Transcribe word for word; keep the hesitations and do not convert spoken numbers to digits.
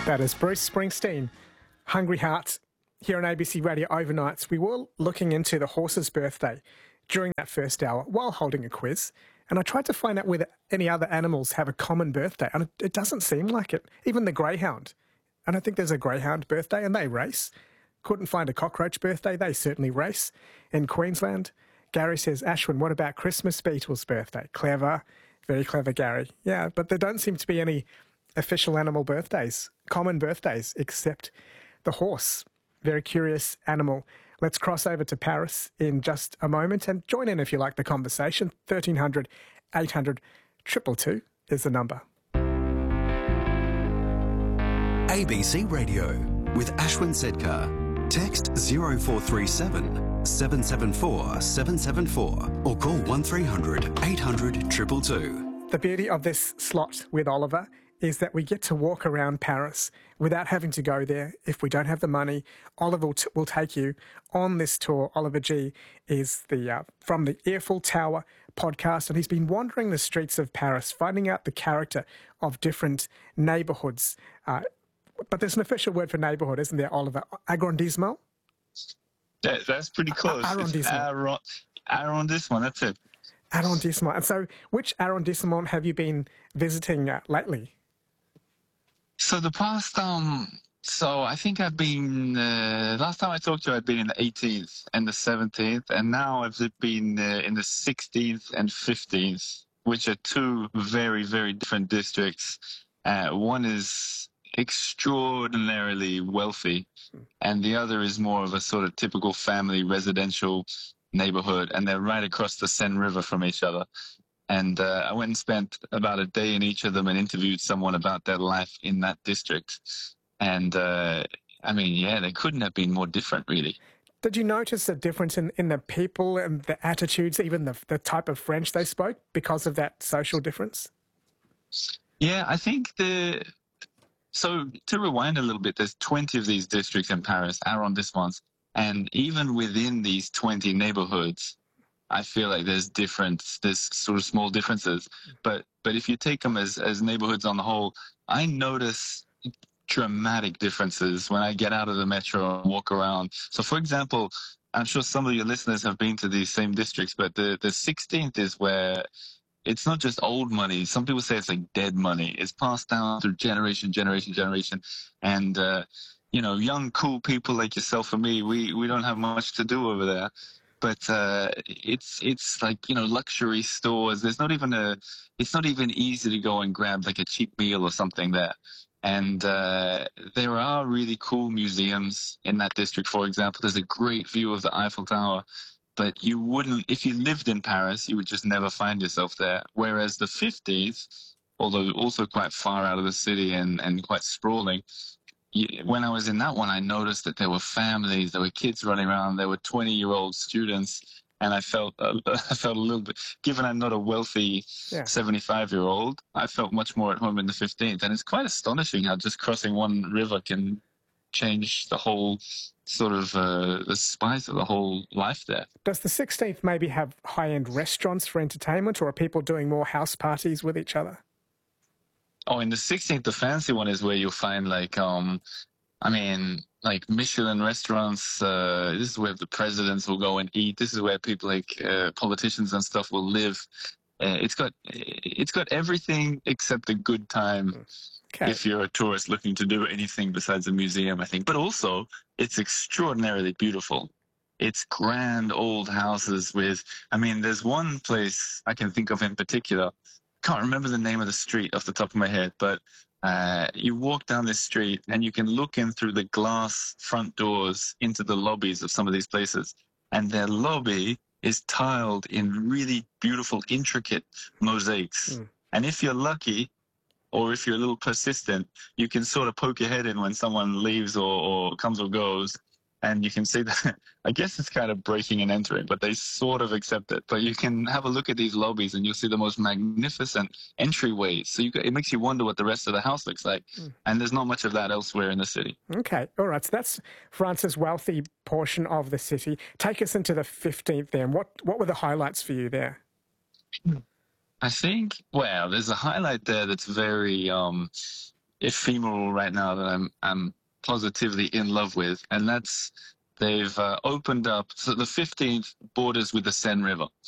That is Bruce Springsteen, Hungry Hearts. Here on A B C Radio Overnights, we were looking into the horse's birthday during that first hour while holding a quiz, and I tried to find out whether any other animals have a common birthday, and it doesn't seem like it. Even the greyhound. I don't think there's a greyhound birthday, and they race. Couldn't find a cockroach birthday, they certainly race. In Queensland, Gary says, Ashwin, what about Christmas beetle's birthday? Clever, very clever, Gary. Yeah, but there don't seem to be any official animal birthdays, common birthdays, except the horse. Very curious animal. Let's cross over to Paris in just a moment and join in if you like the conversation. thirteen hundred, eight hundred, two two two is the number. A B C Radio with Ashwin Sedkar. Text zero four three seven, seven seven four, seven seven four or call one three hundred, eight hundred, two two two. The beauty of this slot with Oliver is that we get to walk around Paris without having to go there. If we don't have the money, Oliver will, t- will take you on this tour. Oliver G is the uh, from the Eiffel Tower podcast, and he's been wandering the streets of Paris, finding out the character of different neighbourhoods. Uh, but there's an official word for neighbourhood, isn't there, Oliver? Arrondissement? That, that's pretty close. Arrondissement. Arron- arrondissement, that's it. Arrondissement. And so which arrondissement have you been visiting uh, lately? So the past, um, so I think I've been, uh, last time I talked to you, I'd been in the eighteenth and the seventeenth, and now I've been uh, in the sixteenth and fifteenth, which are two very, very different districts. Uh, one is extraordinarily wealthy, and the other is more of a sort of typical family residential neighborhood, and they're right across the Seine River from each other. And uh, I went and spent about a day in each of them and interviewed someone about their life in that district. And, uh, I mean, yeah, they couldn't have been more different, really. Did you notice a difference in, in the people and the attitudes, even the, the type of French they spoke because of that social difference? Yeah, I think the... So to rewind a little bit, there's twenty of these districts in Paris, arrondissements. And even within these twenty neighborhoods, I feel like there's different, there's sort of small differences. But but if you take them as, as neighborhoods on the whole, I notice dramatic differences when I get out of the metro and walk around. So, for example, I'm sure some of your listeners have been to these same districts, but the, the sixteenth is where it's not just old money. Some people say it's like dead money. It's passed down through generation, generation, generation. And, uh, you know, young, cool people like yourself and me, we, we don't have much to do over there. But uh, it's it's like, you know, luxury stores. There's not even a, it's not even easy to go and grab like a cheap meal or something there. And uh, there are really cool museums in that district. For example, there's a great view of the Eiffel Tower, but you wouldn't, if you lived in Paris, you would just never find yourself there. Whereas the fifties, although also quite far out of the city and, and quite sprawling, when I was in that one, I noticed that there were families, there were kids running around, there were twenty-year-old students, and I felt uh, I felt a little bit, given I'm not a wealthy seventy-five-year-old, I felt much more at home in the fifteenth. And it's quite astonishing how just crossing one river can change the whole sort of uh, the spice of the whole life there. Does the sixteenth maybe have high-end restaurants for entertainment, or are people doing more house parties with each other? Oh, in the sixteenth, the fancy one is where you'll find like, um, I mean, like Michelin restaurants. Uh, this is where the presidents will go and eat. This is where people like uh, politicians and stuff will live. Uh, it's got it's got everything except a good time. Okay. If you're a tourist looking to do anything besides a museum, I think. But also, it's extraordinarily beautiful. It's grand old houses with, I mean, there's one place I can think of in particular. Can't remember the name of the street off the top of my head, but uh, you walk down this street and you can look in through the glass front doors into the lobbies of some of these places. And their lobby is tiled in really beautiful, intricate mosaics. Mm. And if you're lucky, or if you're a little persistent, you can sort of poke your head in when someone leaves or, or comes or goes, and you can see that. I guess it's kind of breaking and entering, but they sort of accept it. But you can have a look at these lobbies, and you'll see the most magnificent entryways. So you, it makes you wonder what the rest of the house looks like. Mm. And there's not much of that elsewhere in the city. Okay, all right. So that's France's wealthy portion of the city. Take us into the fifteenth then. What, what were the highlights for you there? I think, well, there's a highlight there that's very, um, ephemeral right now that I'm I'm positively in love with, and that's they've uh, opened up. So the fifteenth borders with the Seine River.